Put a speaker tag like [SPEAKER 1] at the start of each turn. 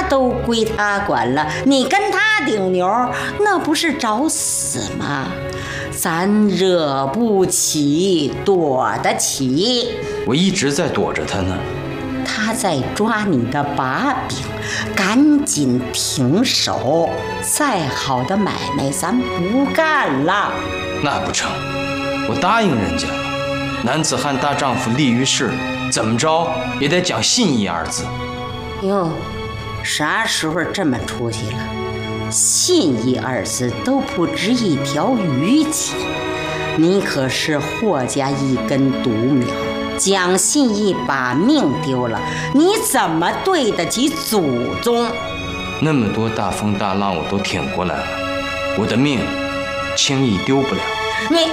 [SPEAKER 1] 都归他管了，你跟他顶牛，那不是找死吗？咱惹不起，躲得起。
[SPEAKER 2] 我一直在躲着他呢。
[SPEAKER 1] 他在抓你的把柄，赶紧停手！再好的买卖咱不干了。
[SPEAKER 2] 那不成，我答应人家了。男子汉大丈夫立于世，怎么着也得讲信义二字。
[SPEAKER 1] 哟，啥时候这么出息了？信义二字都不值一条鱼钱，你可是霍家一根独苗。讲信义把命丢了，你怎么对得起祖宗？
[SPEAKER 2] 那么多大风大浪我都挺过来了，我的命轻易丢不了。
[SPEAKER 1] 你